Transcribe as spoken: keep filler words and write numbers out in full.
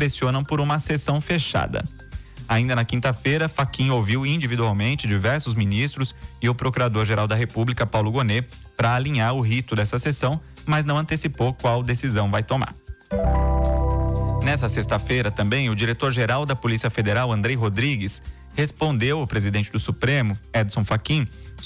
pressionam por uma sessão fechada. Ainda na quinta-feira, Fachin ouviu individualmente diversos ministros e o Procurador-Geral da República, Paulo Gonet, para alinhar o rito dessa sessão, mas não antecipou qual decisão vai tomar. Nessa sexta-feira também, o diretor-geral da Polícia Federal, Andrei Rodrigues, respondeu ao presidente do Supremo, Edson Fachin,